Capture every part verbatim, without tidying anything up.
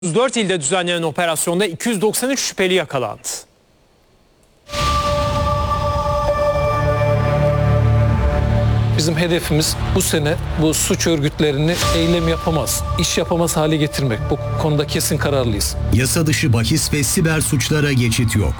otuz dört ilde düzenlenen operasyonda iki yüz doksan üç şüpheli yakalandı. Bizim hedefimiz bu sene bu suç örgütlerini eylem yapamaz, iş yapamaz hale getirmek. Bu konuda kesin kararlıyız. Yasa dışı bahis ve siber suçlara geçit yok.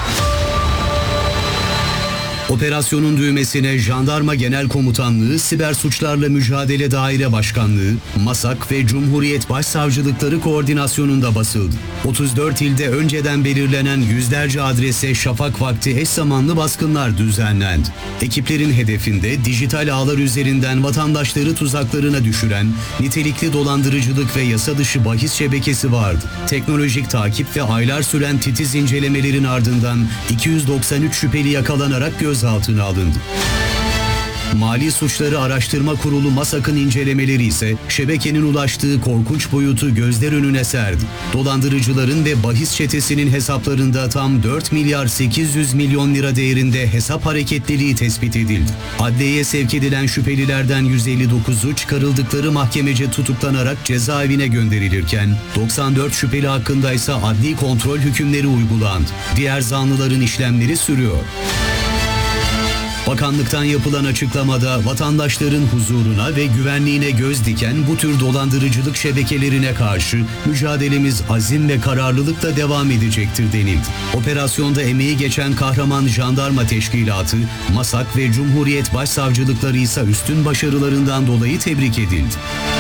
Operasyonun düğmesine Jandarma Genel Komutanlığı, Siber Suçlarla Mücadele Daire Başkanlığı, MASAK ve Cumhuriyet Başsavcılıkları koordinasyonunda basıldı. otuz dört ilde önceden belirlenen yüzlerce adrese şafak vakti eş zamanlı baskınlar düzenlendi. Ekiplerin hedefinde dijital ağlar üzerinden vatandaşları tuzaklarına düşüren nitelikli dolandırıcılık ve yasa dışı bahis şebekesi vardı. Teknolojik takip ve aylar süren titiz incelemelerin ardından iki yüz doksan üç şüpheli yakalanarak göz altına alındı. Mali Suçları Araştırma Kurulu MASAK'ın incelemeleri ise şebekenin ulaştığı korkunç boyutu gözler önüne serdi. Dolandırıcıların ve bahis çetesinin hesaplarında tam dört milyar sekiz yüz milyon lira değerinde hesap hareketliliği tespit edildi. Adliyeye sevk edilen şüphelilerden yüz elli dokuzu çıkarıldıkları mahkemece tutuklanarak cezaevine gönderilirken doksan dört şüpheli hakkında ise adli kontrol hükümleri uygulandı. Diğer zanlıların işlemleri sürüyor. Bakanlıktan yapılan açıklamada vatandaşların huzuruna ve güvenliğine göz diken bu tür dolandırıcılık şebekelerine karşı mücadelemiz azim ve kararlılıkla devam edecektir denildi. Operasyonda emeği geçen kahraman jandarma teşkilatı, MASAK ve Cumhuriyet Başsavcılıkları ise üstün başarılarından dolayı tebrik edildi.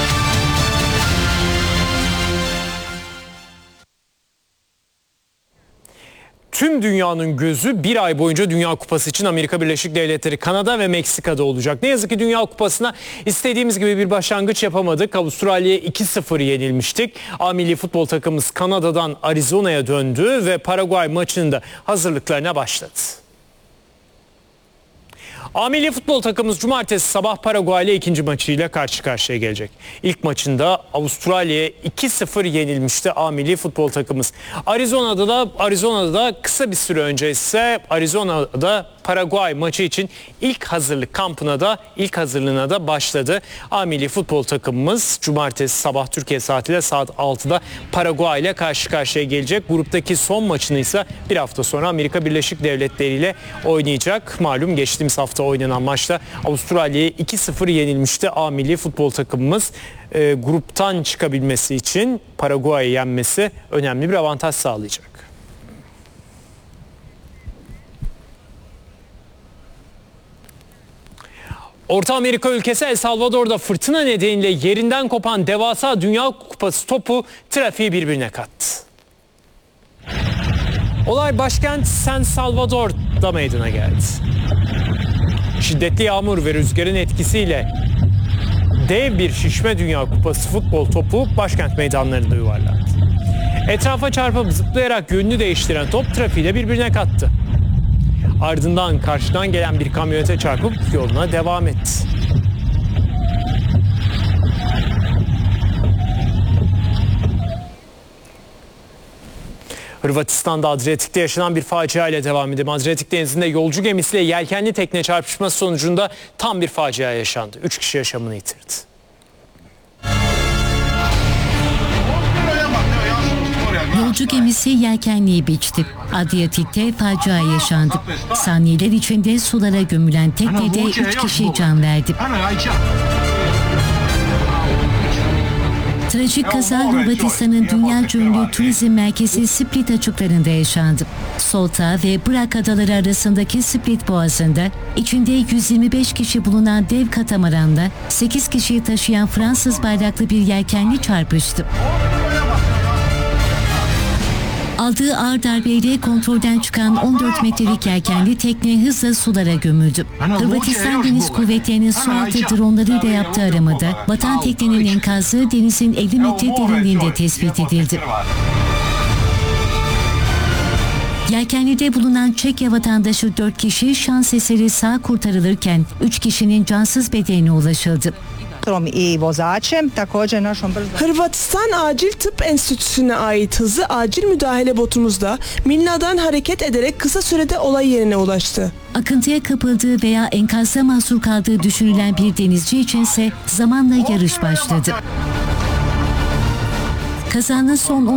Tüm dünyanın gözü bir ay boyunca Dünya Kupası için Amerika Birleşik Devletleri, Kanada ve Meksika'da olacak. Ne yazık ki Dünya Kupası'na istediğimiz gibi bir başlangıç yapamadık. Avustralya'ya iki sıfır yenilmiştik. A milli futbol takımımız Kanada'dan Arizona'ya döndü ve Paraguay maçının da hazırlıklarına başladı. A milli futbol takımımız cumartesi sabah Paraguay ile ikinci maçıyla karşı karşıya gelecek. İlk maçında Avustralya'ya iki sıfır yenilmişti A milli futbol takımımız. Arizona'da da Arizona'da da kısa bir süre önce ise Arizona'da Paraguay maçı için ilk hazırlık kampına da ilk hazırlığına da başladı. A milli futbol takımımız cumartesi sabah Türkiye saatiyle saat altıda Paraguay ile karşı karşıya gelecek. Gruptaki son maçını ise bir hafta sonra Amerika Birleşik Devletleri ile oynayacak. Malum geçtiğimiz hafta oynanan maçta Avustralya'ya iki sıfır yenilmişti A milli futbol takımımız. E, gruptan çıkabilmesi için Paraguay'ı yenmesi önemli bir avantaj sağlayacak. Orta Amerika ülkesi El Salvador'da fırtına nedeniyle yerinden kopan devasa Dünya Kupası topu trafiği birbirine kattı. Olay başkent San Salvador'da meydana geldi. Şiddetli yağmur ve rüzgarın etkisiyle dev bir şişme Dünya Kupası futbol topu başkent meydanlarında yuvarlandı. Etrafa çarpıp zıplayarak yönünü değiştiren top trafiğiyle birbirine kattı. Ardından karşıdan gelen bir kamyonete çarpıp yoluna devam etti. Hırvatistan'da Adriyatik'te yaşanan bir facia ile devam edelim. Adriyatik Denizi'nde yolcu gemisiyle yelkenli tekne çarpışması sonucunda tam bir facia yaşandı. Üç kişi yaşamını yitirdi. Yolcu gemisi yelkenliği biçti. Adriyatik'te facia yaşandı. Saniyeler içinde sulara gömülen teknede üç kişi can verdi. Trajik kaza Hırvatistan'ın dünyaca ünlü turizm merkezi Split açıklarında yaşandı. Solta ve Bırak adaları arasındaki Split boğazında içinde yüz yirmi beş kişi bulunan dev katamaranla sekiz kişiyi taşıyan Fransız bayraklı bir yelkenli çarpıştı. Aldığı ağır darbeyle kontrolden çıkan on dört metrelik yelkenli tekne hızla sulara gömüldü. Hırvatistan Deniz Kuvvetleri'nin sualtı dronlarıyla yaptığı aramada batan teknenin enkazı denizin elli metre derinliğinde tespit edildi. Yelkenlide bulunan Çekya vatandaşı dört kişi şans eseri sağ kurtarılırken üç kişinin cansız bedenine ulaşıldı. Hırvatistan Acil Tıp Enstitüsü'ne ait hızlı acil müdahale botumuzda Milna'dan hareket ederek kısa sürede olay yerine ulaştı. Akıntıya kapıldığı veya enkazda mahsur kaldığı düşünülen bir denizci içinse zamanla yarış başladı. Kazanın son